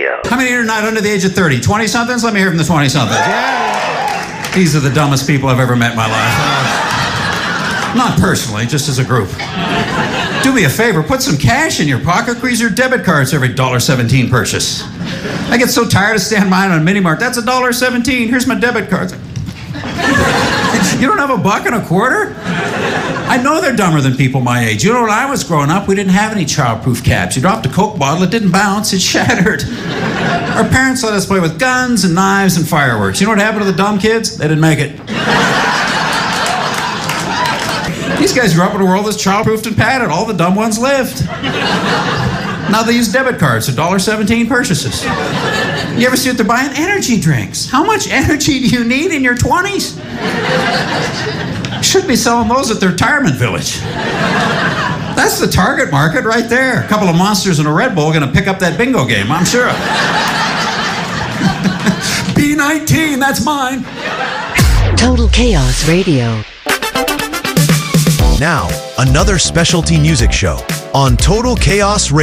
Radio. How many are not under the age of 30? 20-somethings? Let me hear from the 20-somethings. Yeah. These are the dumbest people I've ever met in my life. Not personally, just as a group. Do me a favor, put some cash in your pocket, squeeze your debit cards every $1.17 purchase. I get so tired of standing behind on a mini mart. That's $1.17. Here's my debit card. You don't have $1.25? I know they're dumber than people my age. You know, when I was growing up, we didn't have any childproof caps. You dropped a Coke bottle, it didn't bounce, it shattered. Our parents let us play with guns and knives and fireworks. You know what happened to the dumb kids? They didn't make it. These guys grew up in a world that's childproofed and padded. All the dumb ones lived. Now they use debit cards for $1.17 purchases. You ever see what they're buying? Energy drinks. How much energy do you need in your 20s? Should be selling those at the retirement village. That's the target market right there. A couple of monsters and a Red Bull gonna pick up that bingo game, I'm sure. B19, that's mine. Total Chaos Radio. Now, another specialty music show on Total Chaos Radio.